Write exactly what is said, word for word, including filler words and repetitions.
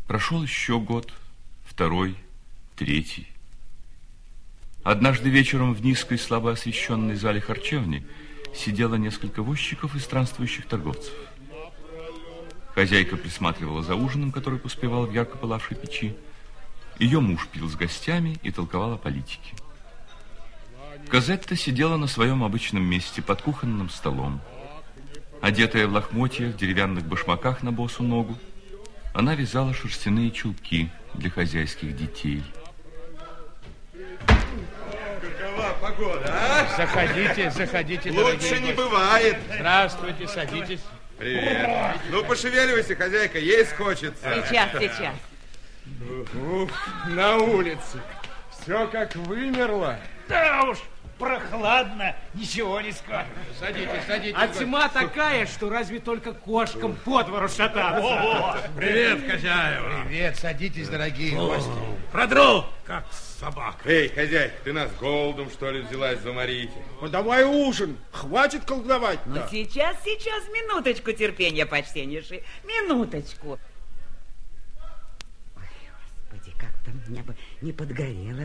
Прошел еще год, второй, третий. Однажды вечером в низкой, слабо освещенной зале харчевни сидело несколько возчиков и странствующих торговцев. Хозяйка присматривала за ужином, который поспевал в ярко пылавшей печи. Ее муж пил с гостями и толковал о политике. Казетта сидела на своем обычном месте под кухонным столом. Одетая в лохмотья, в деревянных башмаках на босу ногу, она вязала шерстяные чулки для хозяйских детей. Какова погода, а? Заходите, заходите, Лучше не бывает. Здравствуйте, садитесь. Привет. Ну, пошевеливайся, хозяйка, есть хочется. Сейчас, сейчас. Ух, на улице. Все как вымерло. Да уж, прохладно, ничего не скажешь. Садитесь, садитесь. А тьма такая, что разве только кошкам по двору шататься. Привет, хозяева. Привет, садитесь, дорогие гости. Продру, как собака. Эй, хозяйка, ты нас голодом, что ли, взялась заморить? Ну, давай ужин. Хватит колдовать. Ну, сейчас, сейчас, минуточку терпения, почтеннейший. Минуточку. Ой, Господи, как-то мне бы не подгорело.